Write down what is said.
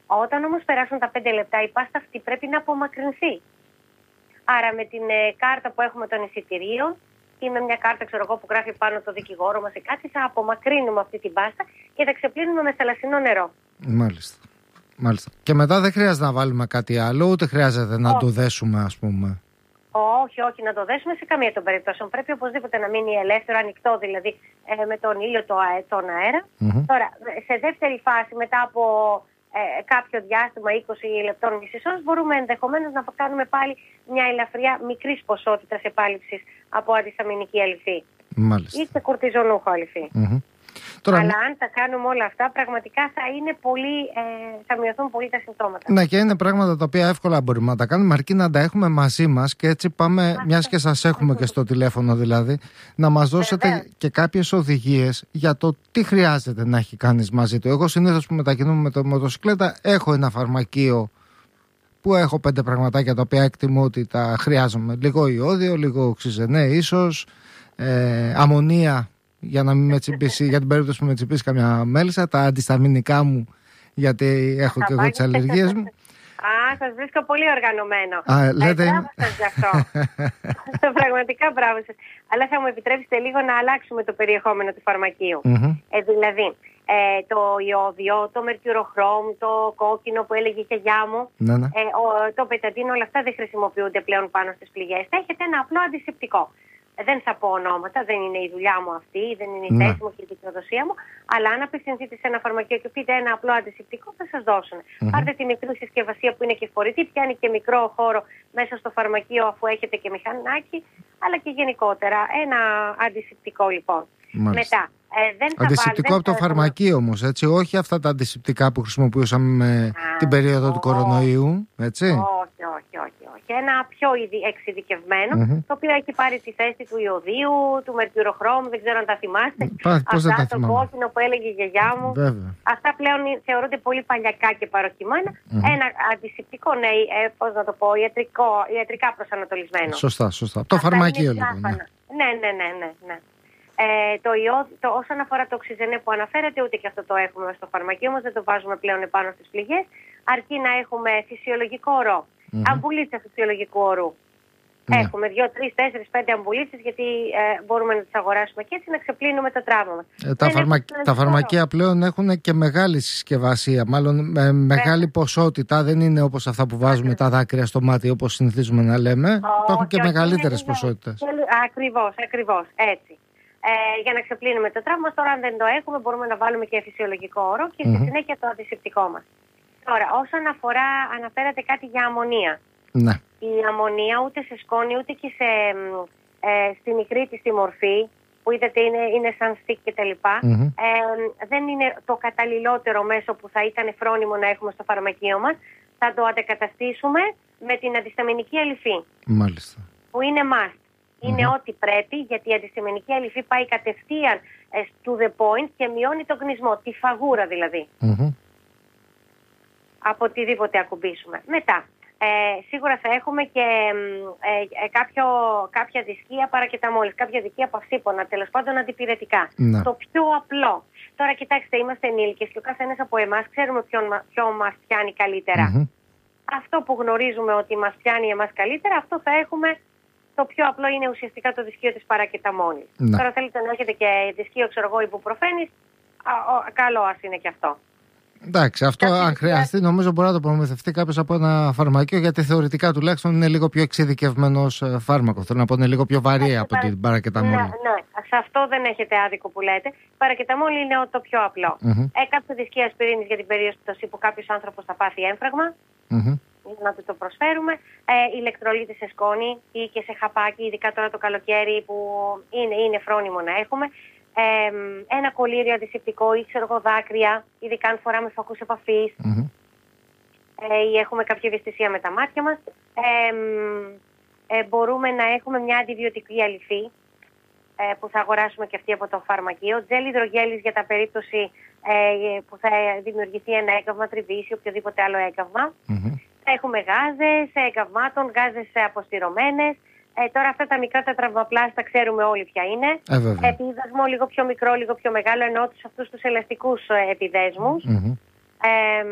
Όταν όμως περάσουν τα 5 λεπτά, η πάστα αυτή πρέπει να απομακρυνθεί. Άρα με την κάρτα που έχουμε των εισιτηρίων ή με μια κάρτα που γράφει πάνω το δικηγόρο μας ή κάτι, θα απομακρύνουμε αυτή την πάστα και θα ξεπλύνουμε με θαλασσινό νερό. Μάλιστα. Και μετά δεν χρειάζεται να βάλουμε κάτι άλλο, ούτε χρειάζεται να το δέσουμε, ας πούμε. Όχι, να το δέσουμε σε καμία των περιπτώσεων. Πρέπει οπωσδήποτε να μείνει ελεύθερο, ανοιχτό δηλαδή, με τον ήλιο, τον αέρα. Τώρα, σε δεύτερη φάση, μετά από κάποιο διάστημα, 20 λεπτών, μισής ώρας, μπορούμε ενδεχομένως να κάνουμε πάλι μια ελαφριά μικρής ποσότητας επάλυψης από αντισταμινική αλυφή. Μάλιστα. Ή σε κουρτιζονούχο αλυφή. Τώρα, αλλά αν τα κάνουμε όλα αυτά, πραγματικά θα μειωθούν πολύ τα συμπτώματα. Ναι, και είναι πράγματα τα οποία εύκολα μπορούμε να τα κάνουμε, αρκεί να τα έχουμε μαζί μας. Και έτσι πάμε, μιας και σας έχουμε και στο τηλέφωνο δηλαδή, να μας δώσετε και κάποιες οδηγίες για το τι χρειάζεται να έχει κανείς μαζί του. Εγώ συνήθως που μετακινούμαι με το μοτοσυκλέτα έχω ένα φαρμακείο που έχω 5 πραγματάκια τα οποία εκτιμώ ότι τα χρειάζομαι. Λίγο ιώδιο, λίγο οξυζενέ ίσως, αμμονία για να μην με τσιμπήσει, για την περίπτωση που με τσιμπήσει καμιά μέλισσα, τα αντισταμινικά μου, γιατί έχω και εγώ τις αλλεργίες μου. Σας βρίσκω πολύ οργανωμένο. Λέτε... Μπράβο σας γι' αυτό. Πραγματικά μπράβο σας. Αλλά θα μου επιτρέψετε λίγο να αλλάξουμε το περιεχόμενο του φαρμακείου. Δηλαδή, το ιώδιο, το μερκουροχρώμ, το κόκκινο που έλεγε η γιαγιά μου, το πεταντίνο, όλα αυτά δεν χρησιμοποιούνται πλέον πάνω στις πληγές. Θα έχετε ένα απλό αντισηπτικό. Δεν θα πω ονόματα, δεν είναι η δουλειά μου αυτή, δεν είναι η θέση μου και η δικαιοδοσία μου, αλλά αν απευθυνθείτε σε ένα φαρμακείο και πείτε ένα απλό αντισηπτικό, θα σας δώσουν. Πάρτε τη μικρή συσκευασία που είναι και φορητή, πιάνει και μικρό χώρο μέσα στο φαρμακείο αφού έχετε και μηχανάκι, αλλά και γενικότερα ένα αντισηπτικό λοιπόν. Μετά. Αντισηπτικό από το φαρμακείο όμως, έτσι, όχι αυτά τα αντισηπτικά που χρησιμοποιούσαμε την περίοδο του κορονοϊού, έτσι. Όχι. Ένα πιο εξειδικευμένο, το οποίο έχει πάρει τη θέση του ιωδίου, του μερκουροχρώμου, δεν ξέρω αν τα θυμάστε. Αυτά, το κόκκινο που έλεγε η γιαγιά μου. Βέβαια. Αυτά πλέον θεωρούνται πολύ παλιακά και παροχημένα. Ένα αντισηπτικό, ναι, πώς να το πω, ιατρικά προσανατολισμένο. Σωστά. Το φαρμακείο λοιπόν. Ναι. Όσον αφορά το οξυζενέ που αναφέρατε, ούτε και αυτό το έχουμε στο φαρμακείο μας, δεν το βάζουμε πλέον επάνω στις πληγές, αρκεί να έχουμε φυσιολογικό ορό. Αμπουλίτσα φυσιολογικού ορού. Έχουμε 2, 3, 4, 5 αμπουλίτσες, γιατί μπορούμε να τις αγοράσουμε και έτσι να ξεπλύνουμε το τραύμα μας. Τα φαρμακεία πλέον έχουν και μεγάλη συσκευασία, μάλλον μεγάλη ποσότητα. Δεν είναι όπως αυτά που βάζουμε τα δάκρυα στο μάτι, όπως συνηθίζουμε να λέμε. Υπάρχουν και μεγαλύτερες ποσότητες. Ακριβώς, έτσι. Για να ξεπλύνουμε το τραύμα μας. Τώρα, αν δεν το έχουμε, μπορούμε να βάλουμε και φυσιολογικό όρο και στη συνέχεια το αντισηπτικό μας. Τώρα, όσον αφορά, αναφέρατε κάτι για αμμονία. Ναι. Η αμμονία ούτε σε σκόνη, ούτε και στη μικρή της τη μορφή, που είδατε είναι σαν στικ και τα λοιπά, δεν είναι το καταλληλότερο μέσο που θα ήταν φρόνιμο να έχουμε στο φαρμακείο μας. Θα το αντεκαταστήσουμε με την αντισταμινική αλυφή. Μάλιστα. Που είναι must. Είναι ό,τι πρέπει, γιατί η αντισταμινική αλυφή πάει κατευθείαν to the point και μειώνει τον κνισμό, τη φαγούρα δηλαδή. Από οτιδήποτε ακουμπήσουμε. Μετά, σίγουρα θα έχουμε και κάποια δισκία παρακεταμόλης, κάποια δικία παυσίπονα, τέλος πάντων αντιπυρετικά. Το πιο απλό. Τώρα κοιτάξτε, είμαστε ενήλικες και ο καθένας από εμάς ξέρουμε ποιο μας πιάνει καλύτερα. Αυτό που γνωρίζουμε ότι μας πιάνει εμάς καλύτερα, αυτό θα έχουμε. Το πιο απλό είναι ουσιαστικά το δισκείο της παρακεταμόλης. Τώρα θέλετε να έχετε και δισκείο, ιμπουπροφένης, καλό ας είναι και αυτό. Εντάξει, αυτό αν χρειαστεί νομίζω μπορεί να το προμηθευτεί κάποιος από ένα φαρμακείο, γιατί θεωρητικά τουλάχιστον είναι λίγο πιο εξειδικευμένος φάρμακο. Θέλω να πω, είναι λίγο πιο βαρύ από την παρακεταμόλη. Ναι, σε αυτό δεν έχετε άδικο που λέτε. Η παρακεταμόλη είναι το πιο απλό. Κάποιο δισκείο ασπιρίνης για την περίπτωση που κάποιος άνθρωπος θα πάθει έμφραγμα. Να του το προσφέρουμε. Ηλεκτρολίτες σε σκόνη ή και σε χαπάκι, ειδικά τώρα το καλοκαίρι που είναι φρόνιμο να έχουμε. Ένα κολλήριο αντισηπτικό ή δάκρυα, ειδικά αν φοράμε φακούς επαφής ή έχουμε κάποια ευαισθησία με τα μάτια μας. Μπορούμε να έχουμε μια αντιβιωτική αλυφή που θα αγοράσουμε και αυτή από το φαρμακείο. Τζέλ υδρογέλης για τα περίπτωση που θα δημιουργηθεί ένα έγκαυμα, τριβής ή οποιοδήποτε άλλο έγκαυμα. Έχουμε γάζες εγκαυμάτων, γάζες αποστηρωμένες. Τώρα αυτά τα μικρά τα τραυμαπλάστα ξέρουμε όλοι ποια είναι. Επίδασμο λίγο πιο μικρό, λίγο πιο μεγάλο, ενώ αυτούς τους ελαστικούς επιδέσμους.